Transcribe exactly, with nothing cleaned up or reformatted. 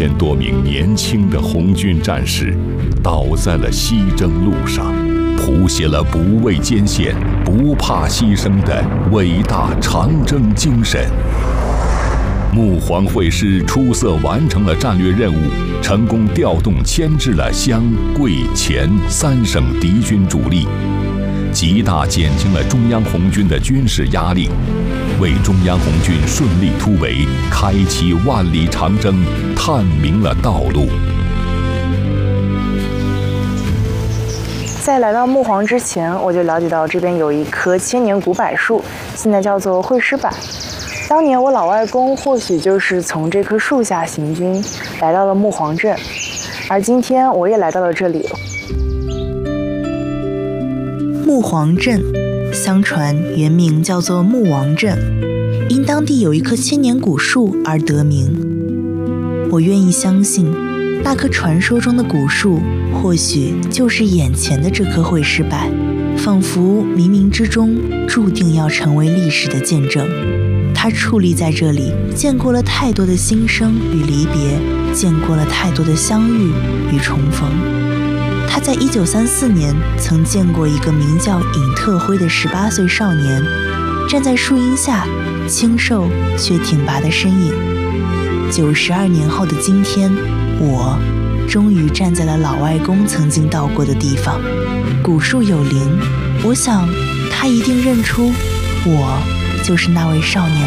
千多名年轻的红军战士倒在了西征路上，谱写了不畏艰险、不怕牺牲的伟大长征精神。穆黄会师出色完成了战略任务，成功调动牵制了湘、桂、黔三省敌军主力，极大减轻了中央红军的军事压力，为中央红军顺利突围、开启万里长征探明了道路。 在来到穆黄之前，我就了解到这边有一棵千年古柏树，现在叫做会师柏。当年我老外公或许就是从这棵树下行军，来到了穆黄镇，而今天我也来到了这里。 穆黄镇，相传原名叫做穆王镇，因当地有一棵千年古树而得名。我愿意相信，那棵传说中的古树，或许就是眼前的这棵会师柏，仿佛冥冥之中注定要成为历史的见证。它矗立在这里，见过了太多的新生与离别，见过了太多的相遇与重逢。他在一九三四年曾见过一个名叫尹特辉的十八岁少年，站在树荫下，清瘦却挺拔的身影。九十二年后的今天，我终于站在了老外公曾经到过的地方。古树有灵，我想他一定认出我就是那位少年。